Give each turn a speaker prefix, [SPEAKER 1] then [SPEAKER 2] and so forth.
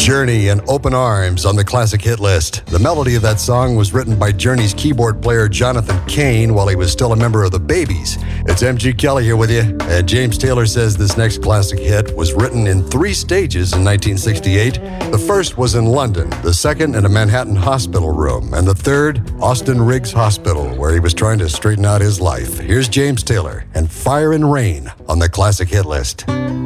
[SPEAKER 1] Journey and Open Arms on the classic hit list. The melody of that song was written by Journey's keyboard player Jonathan Cain while he was still a member of the Babies. It's MG Kelly here with you, and James Taylor says this next classic hit was written in 3 stages in 1968. The first was in London, the second in a Manhattan hospital room, and the third, Austin Riggs Hospital, where he was trying to straighten out his life. Here's James Taylor and Fire and Rain on the classic hit list.